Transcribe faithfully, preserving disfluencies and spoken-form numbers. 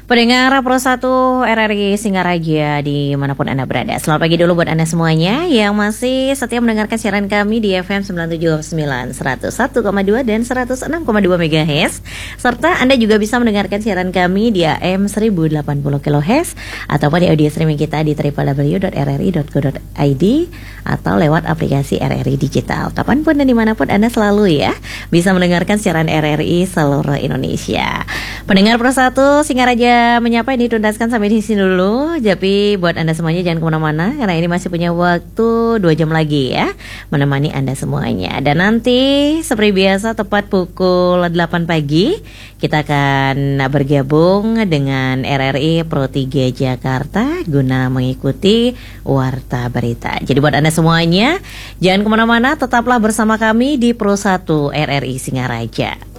Pendengar Pro satu R R I Singaraja dimanapun Anda berada. Selamat pagi dulu buat Anda semuanya yang masih setia mendengarkan siaran kami di F M sembilan puluh tujuh koma sembilan, seratus satu koma dua dan seratus enam koma dua megahertz. Serta Anda juga bisa mendengarkan siaran kami di A M seribu delapan puluh kilohertz ataupun di audio streaming kita di w w w dot r r i dot co dot i d atau lewat aplikasi R R I Digital. Kapanpun dan dimanapun Anda selalu ya bisa mendengarkan siaran R R I seluruh Indonesia. Pendengar Pro satu Singaraja menyapa ini tuntaskan sampai di sini dulu. Tapi buat Anda semuanya jangan kemana-mana karena ini masih punya waktu dua jam lagi ya menemani Anda semuanya. Dan nanti seperti biasa tepat pukul delapan pagi kita akan bergabung dengan R R I Pro tiga Jakarta guna mengikuti Warta Berita. Jadi buat Anda semuanya jangan kemana-mana, tetaplah bersama kami di Pro satu R R I Singaraja.